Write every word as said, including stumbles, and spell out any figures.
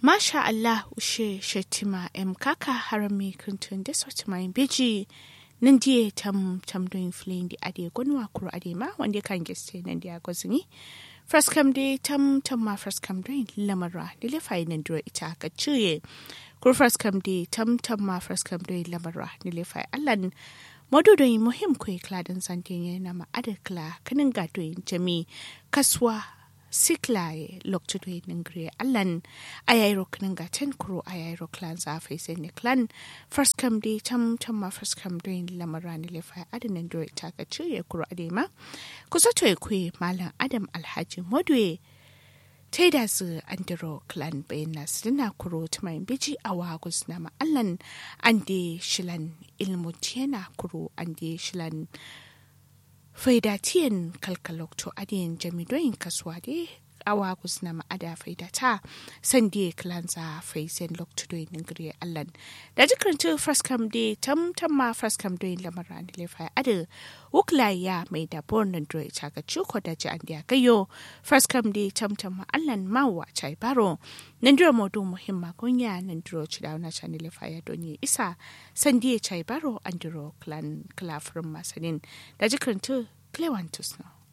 Masha Allah ushe shetima em kaka harami kuntun da sotima biji nan die tam tam doing fleeing di ade gonwa kuro ade ma wanda kan geste nan dia gozini first come day tam tam ma first come doing lamara dile fai nan duro ita ka ciye kuro first come day tam tam ma first come doing lamara dile fai allan mododoyin muhim ko kladan santenye na ma adakla kanin gadoyin jami kaswa siklaye loktudoyin ngre allan ayayro kanin gaten kuro ayayro clan za faisen ne clan first come day tam tam ma first come doyin lamara ne lefa adanan do ita ka cire kuro adema kusato ku malam adam alhaji modwe taida su andiro clan bayna suna kuro tumayin biji a wagus na ma'allan ande shilan ilmutiyana kuro ande shilan faidatiyan kalkalokto adiyan jami'doyin kasuwa dai a wagus na ma'ada faidata sande clan za faisen loktudoyin ngire allan da jikaranta first come day tam tam ma first come doyin lamaran lefa adu wuklaya mai da bornan dro ita ga chuko da ji andiya kayo first come day tam tam ma allan mawa chai baro nan dro modu muhimma kunya nan dro chida na chani lefa ya donye isa sande chai baro andro clan klafrum masanin da jikaranta klewantus no